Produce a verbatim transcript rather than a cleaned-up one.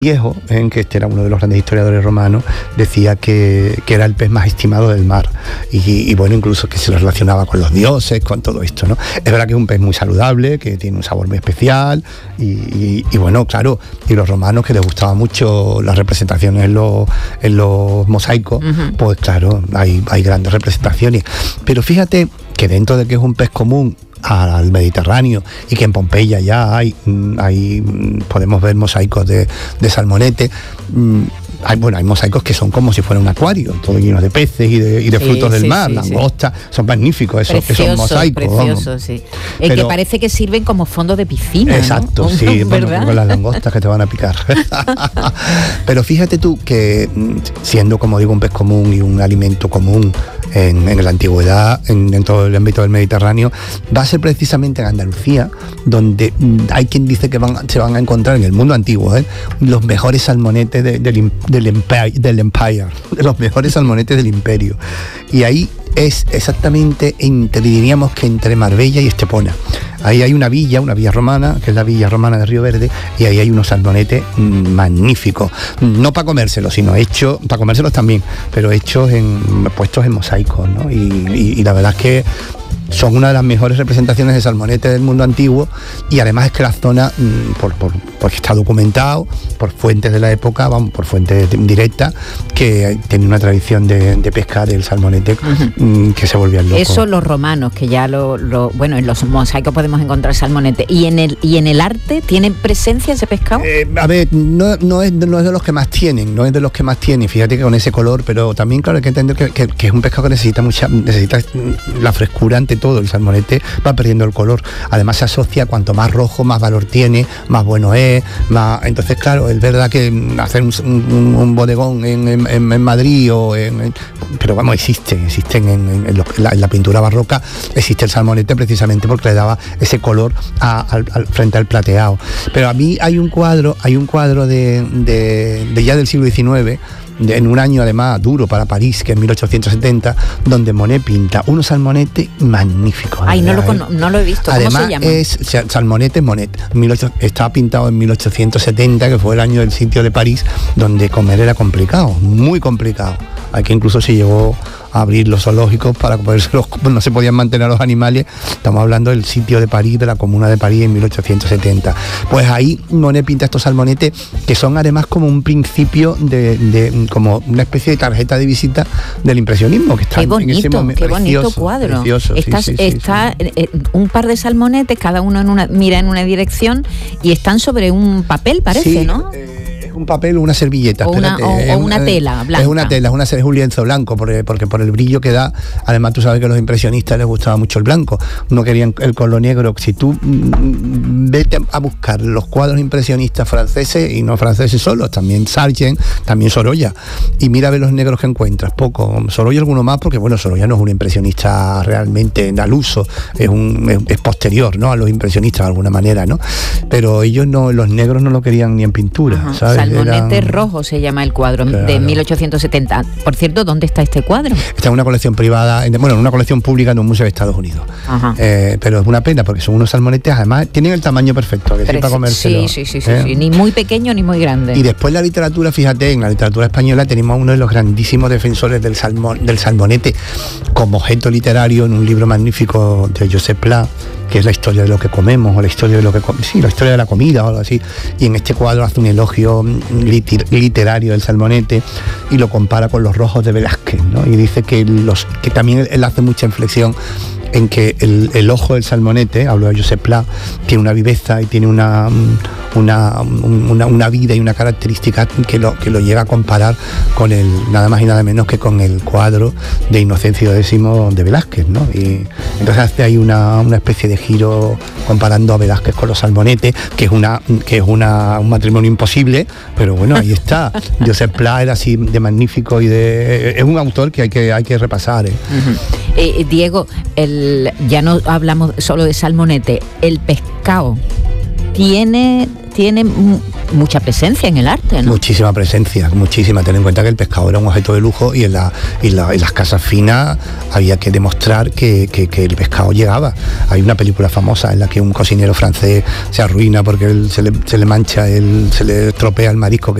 Viejo, en que este era uno de los grandes historiadores romanos, decía que, que era el pez más estimado del mar y, y bueno, incluso que se lo relacionaba con los dioses, con todo esto, ¿no? Es verdad que es un pez muy saludable, que tiene un sabor muy especial y, y, y bueno, claro, y los romanos, que les gustaba mucho las representaciones en los, en los mosaicos, uh-huh. Pues claro, hay, hay grandes representaciones, pero fíjate que dentro de que es un pez común al Mediterráneo y que en Pompeya ya hay, hay podemos ver mosaicos de, de salmonete. Hay, bueno, hay mosaicos que son como si fuera un acuario, todo lleno de peces y de, y de sí, frutos del sí, mar, sí, langostas, sí. Son magníficos esos, esos mosaicos. Preciosos, sí. El Pero, que parece que sirven como fondo de piscina, exacto, ¿no? Sí, bueno, con las langostas que te van a picar. Pero fíjate tú que siendo, como digo, un pez común y un alimento común en, en la antigüedad, en, en todo el ámbito del Mediterráneo, va a ser precisamente en Andalucía donde hay quien dice que van, se van a encontrar en el mundo antiguo, ¿eh? los mejores salmonetes de, del, del, empire, del Empire, los mejores salmonetes del imperio. Y ahí es exactamente entre, diríamos que entre Marbella y Estepona. Ahí hay una villa, una villa romana, que es la villa romana de Río Verde, y ahí hay unos salmonetes magníficos. No para comérselos, sino hechos, para comérselos también, pero hechos en, puestos en mosaicos, ¿no? Y, y, y la verdad es que son una de las mejores representaciones de salmonete del mundo antiguo, y además es que la zona, por, por, porque está documentado por fuentes de la época, vamos, por fuentes directas, que tiene una tradición de, de pescar el salmonete, uh-huh. que se volvían locos. Eso los romanos, que ya lo, lo bueno, en los mosaicos podemos encontrar salmonete. ¿Y en el y en el arte tiene presencia ese pescado? Eh, a ver, no, no, es, no es de los que más tienen, no es de los que más tienen, fíjate que con ese color, pero también claro hay que entender que, que, que es un pescado que necesita mucha, necesita la frescura ante todo. El salmonete va perdiendo el color, además se asocia, cuanto más rojo más valor tiene, más bueno es, más, entonces claro, es verdad que hacer un, un, un bodegón en, en, en Madrid o en, en, pero vamos, existen, existen en, en, en, los, en, la, en la pintura barroca, existe el salmonete precisamente porque le daba ese color a, al, al, frente al plateado. Pero a mí hay un cuadro, hay un cuadro de, de, de ya del siglo diecinueve, en un año además duro para París, que es mil ochocientos setenta, donde Monet pinta unos salmonetes magníficos. Ay, no lo, cono- no lo he visto. ¿Cómo además, se llama? Es Salmonete Monet. Estaba pintado en mil ochocientos setenta, que fue el año del sitio de París, donde comer era complicado, muy complicado. Aquí incluso se llegó a abrir los zoológicos para poder, no se podían mantener los animales. Estamos hablando del sitio de París, de la Comuna de París en mil ochocientos setenta. Pues ahí Monet pinta estos salmonetes que son además como un principio de, de como una especie de tarjeta de visita del impresionismo, que está qué bonito, en ese momento. Qué bonito precioso, cuadro. Precioso, Estás, sí, sí, está sí, sí. Eh, un par de salmonetes, cada uno en una, mira en una dirección y están sobre un papel, parece, sí, ¿no? Eh, un papel o una servilleta, o una, o, o una es, tela blanca. Es una tela, es, una, es un lienzo blanco, porque, porque por el brillo que da, además tú sabes que a los impresionistas les gustaba mucho el blanco, no querían el color negro. Si tú mm, vete a buscar los cuadros impresionistas franceses, y no franceses solos, también Sargent, también Sorolla, y mira a ver los negros que encuentras, poco. Sorolla alguno más, porque bueno, Sorolla no es un impresionista realmente al uso, es, un, es, es posterior, ¿no?, a los impresionistas de alguna manera, ¿no? Pero ellos no, los negros no lo querían ni en pintura. Ajá. ¿Sabes? Salmonete Eran... Rojo se llama el cuadro, claro, de mil ochocientos setenta. Por cierto, ¿dónde está este cuadro? Está en una colección privada, en, bueno, en una colección pública en un museo de Estados Unidos. Eh, pero es una pena porque son unos salmonetes, además tienen el tamaño perfecto, que sí, para comérselo. Sí, sí, sí, sí, ¿eh? sí, ni muy pequeño ni muy grande. Y después la literatura, fíjate, en la literatura española tenemos a uno de los grandísimos defensores del, salmón, del salmonete como objeto literario en un libro magnífico de Josep Pla, que es la historia de lo que comemos, o la historia de lo que sí, la historia de la comida o algo así, y en este cuadro hace un elogio liter- literario del salmonete y lo compara con los rojos de Velázquez, ¿no? Y dice que los que también él hace mucha inflexión en que el, el ojo del salmonete, hablo de Josep Pla, tiene una viveza y tiene una, una, una, una vida y una característica que lo, que lo llega a comparar con el, nada más y nada menos que con el cuadro de Inocencio X de Velázquez, ¿no? Y entonces hace ahí una, una especie de giro comparando a Velázquez con los salmonetes, que es una que es una, un matrimonio imposible, pero bueno, ahí está. Josep Pla era así de magnífico y de es un autor que hay que, hay que repasar, ¿eh? Uh-huh. eh, Diego, el ya no hablamos solo de salmonete, el pescado tiene tiene mucha presencia en el arte, ¿no? Muchísima presencia, muchísima. Ten en cuenta que el pescado era un objeto de lujo y en, la, y la, en las casas finas había que demostrar que, que, que el pescado llegaba. Hay una película famosa en la que un cocinero francés se arruina porque él, se, le, se le mancha, el, se le estropea el marisco que